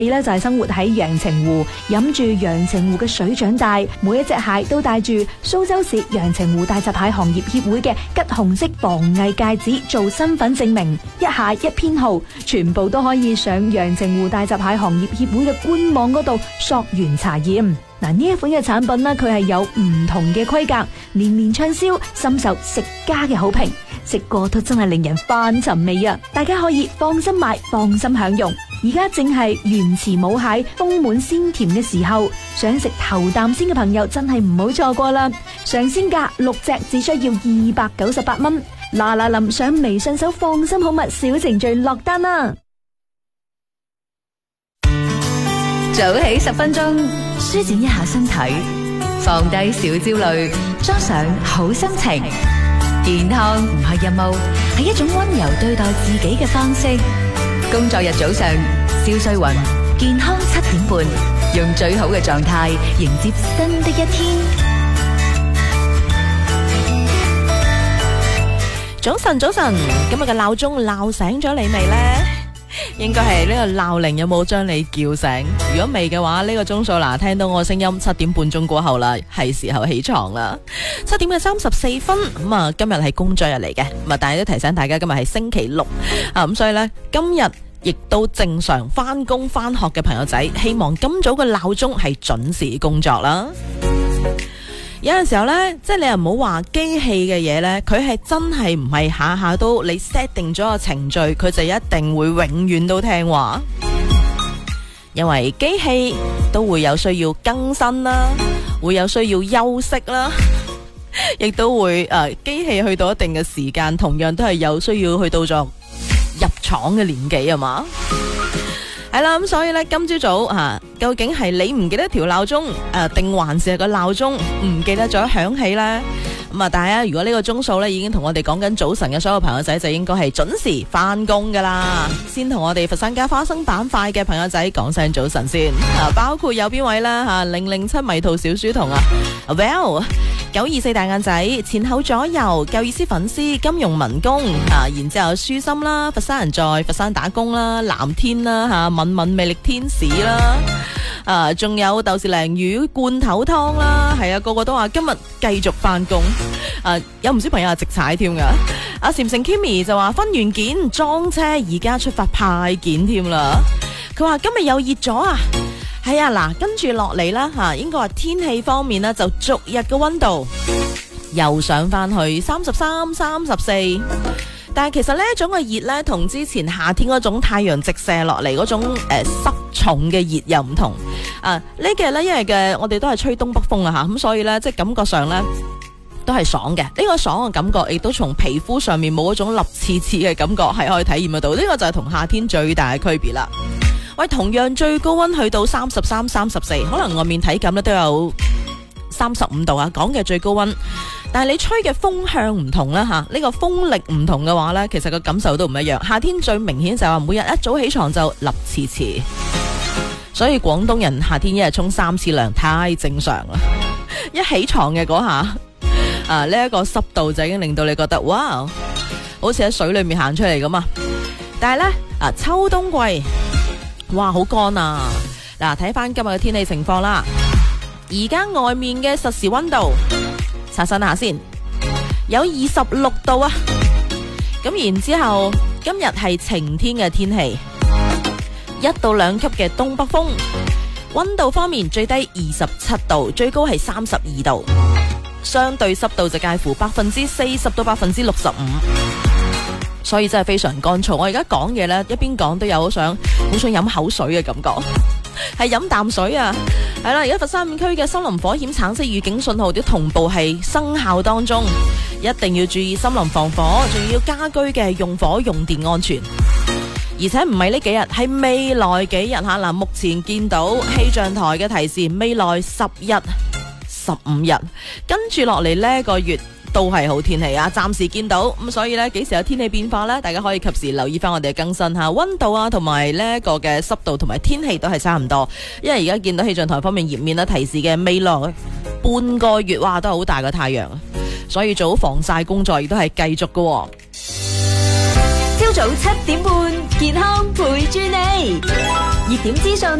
咧就係生活喺陽澄湖，飲住陽澄湖嘅水長大，每一隻蟹都帶住蘇州市陽澄湖大閘蟹行業協會嘅橘紅色防偽戒指做身份證明，一蟹一編號，全部都可以上陽澄湖大閘蟹行業協會嘅官網嗰度溯源查驗。嗱，呢一款嘅產品呢，佢係有唔同嘅規格，年年暢銷，深受食家嘅好評，食過都真係令人翻尋味啊！大家可以放心買，放心享用。而家正係原池母蟹豐滿鮮甜嘅時候，想食頭啖先嘅朋友真係唔好錯過啦！上鮮價6隻只需要298蚊，嗱嗱臨上微信搜放心好物小程序落單啦！ 早起10分鐘，舒展一下身體，放低小焦慮，裝上好心情。健康唔係任務，係一種溫柔對待自己嘅方式。工作日早上，蕭瑞雲，健康7點半，用最好嘅狀態迎接新的一天。 早晨，今日嘅鬧鐘鬧醒咗你未呢？應該係呢個鬧鈴有冇將你叫醒？如果未嘅話，呢個鐘數嗱，聽到我聲音7點半鐘過後啦，係時候起床啦。7點嘅34分，咁啊，今日係工作日嚟嘅，咁啊，但係都提醒大家今日係星期六啊，咁所以呢，今日亦都正常翻工翻學嘅朋友仔，希望今早嘅鬧鐘係準時工作啦。有陣時候呢，即係你又唔好話機器嘅嘢呢，佢係真係唔係下下都你 set 定咗個程序，佢就一定會永遠都聽話。因為機器都會有需要更新啦，會有需要休息啦，亦都會機器去到一定嘅時間，同樣都係有需要去到咗入廠嘅年紀啊嘛。係啦，咁所以呢，今朝早究竟係你唔記得條鬧鐘定還是係個鬧鐘唔記得咗響起呢？咁啊，大家如果呢個鐘數呢已經同我哋講緊早晨嘅所有朋友仔，就應該係準時翻工噶啦。先同我哋佛山加花生板塊嘅朋友仔講聲早晨先，包括有邊位啦007迷途小書童Well 924大眼仔前後左右夠意思粉絲金融民工然之後舒心啦，佛山人在佛山打工啦，藍天啦敏敏魅力天使啦，仲有豆豉鯪魚罐頭湯啦，係啊，個個都話今日繼續翻工，有唔少朋友係直踩添噶。阿禪城 Kimmy 就話分完件裝車，而家出發派件添啦。佢話今日又熱咗啊！係啊，嗱，跟住落嚟啦應該話天氣方面呢，就逐日嘅溫度又上翻去33、34。但係其實呢一種嘅熱呢，同之前夏天嗰種太陽直射落嚟嗰種濕重嘅熱又唔同。呢幾日呢，因為嘅我哋都係吹東北風咁所以呢，即係感覺上呢都係爽嘅。呢個爽嘅感覺亦都從皮膚上面冇嗰種立刺刺嘅感覺係可以體驗得到。呢個就係同夏天最大嘅區別啦。喂，同樣最高溫去到33、34，可能外面體感咧都有35度講嘅最高溫。但係你吹嘅風向唔同啦呢個風力唔同嘅話呢，其實個感受都唔一樣。夏天最明顯就係話每日一早起床就立刺刺，所以廣東人夏天一日沖3次涼太正常啦。一起床嘅嗰下呢一個濕度就已經令到你覺得哇，好似喺水裏面行出嚟咁啊！但係呢，秋冬季哇好乾啊！嗱，睇翻今日嘅天氣情況啦，而家外面嘅實時溫度刷新下先，有26度啊！咁然之後今日係晴天嘅天氣，1到2級嘅東北風，溫度方面最低27度，最高係32度，相對濕度就介乎40%到65%，所以真係非常乾燥。我而家講嘢呢，一邊講都有好想飲口水嘅感覺，係飲啖水啊！係啦，而家佛山5區嘅森林火險橙色預警信號都同步係生效當中，一定要注意森林防火，仲要家居嘅用火用電安全。而且唔係呢幾日，係未來幾日嗱，目前見到氣象台嘅提示，未來10日、15日，跟住落嚟呢個月都係好天氣暫時見到咁，所以呢，幾時有天氣變化呢？大家可以及時留意翻我哋嘅更新溫度同埋呢個嘅濕度同埋天氣都係差唔多。因為而家見到氣象台方面頁面提示嘅未來半個月哇，都係好大個太陽，所以做好防曬工作亦都係繼續嘅。 朝早7點半，健康陪住你。 熱點資訊。